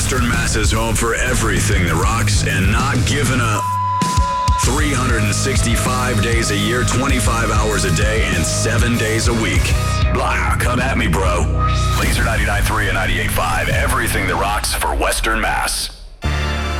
Western Mass's home for everything that rocks and not giving a 365 days a year, 25 hours a day, and 7 days a week. Blah, come at me, bro. Laser 99.3 and 98.5, everything that rocks for Western Mass.